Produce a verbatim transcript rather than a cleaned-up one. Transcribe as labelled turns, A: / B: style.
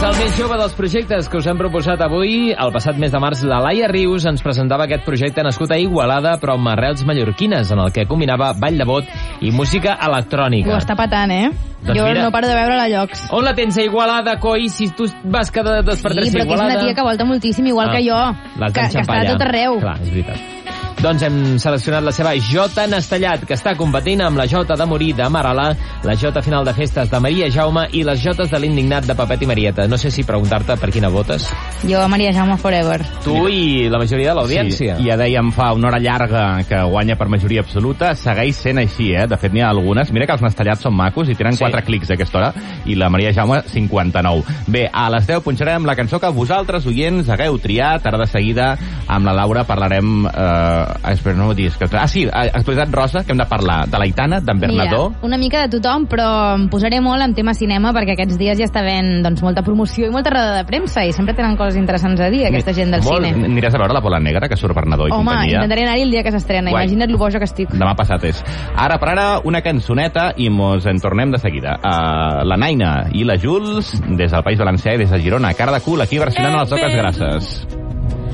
A: el més jove dels projectes que us hem proposat avui. El passat mes de març, la Laia Rius ens presentava aquest projecte nascut a Igualada, però amb arrels mallorquines, en el que combinava ball de bot i música electrònica.
B: Ho està patant, eh?
A: Doncs
B: jo
A: mira,
B: no paro de veure-la a llocs.
A: On la tens, a Igualada, coi? Si tu vas cada dos per tres
B: sí,
A: a Igualada...
B: Sí, però que és una tia que volta moltíssim, igual
A: ah,
B: que jo, que, que està a tot arreu.
A: Clar, és veritat. Doncs hem seleccionat la seva Jota Nastellat, que està competint amb la Jota de Morir de Marala, la Jota final de festes de Maria Jaume i les Jotes de l'Indignat de Pepet i Marieta. No sé si preguntar-te per quina votes.
B: Jo a Maria Jaume forever.
A: Tu i la majoria de l'audiència.
C: Sí, ja dèiem fa una hora llarga que guanya per majoria absoluta. Segueix sent així, eh? De fet, n'hi ha algunes. Mira que els Nastellats són macos i tenen sí. quatre clics a aquesta hora. I la Maria Jaume, cinquanta-nou. Bé, a les deu punxarem la cançó que vosaltres, oients, hagueu triat. Ara de seguida, amb la Laura parlarem... Eh, espera, no ho diguis. Que... Ah, sí, actualitat rosa, que hem de parlar de l'Aitana, d'en Bernadó.
B: Mira, una mica de tothom, però em posaré molt en tema cinema perquè aquests dies ja està havent doncs, molta promoció i molta roda de premsa i sempre tenen coses interessants a dir, aquesta gent del
C: molt,
B: cine.
C: Aniràs a veure la Pola Negra, que surt Bernadó i
B: Home,
C: companyia?
B: Home, intentaré anar-hi el dia que s'estrena. Imagina't lo boja que estic.
C: Demà passat és. Ara per ara, una cançoneta i mos en tornem de seguida. Uh, la Naina i la Jules, des del País Valencià i des de Girona. Cara de cul, aquí versionant les Oques Grasses.